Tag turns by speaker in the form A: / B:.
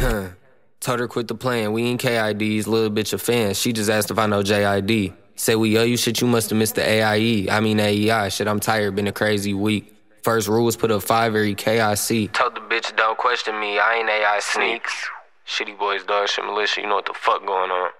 A: Told her quit the plan. We ain't KIDs, little bitch a fan. She just asked if I know JID. Say we owe you shit, you must have missed the AIE. I mean AEI. Shit, I'm tired, been a crazy week. First rule was put up 5 every KIC. Told the bitch don't question me, I ain't AI sneaks. Shitty boys, dog shit militia, you know what the fuck going on.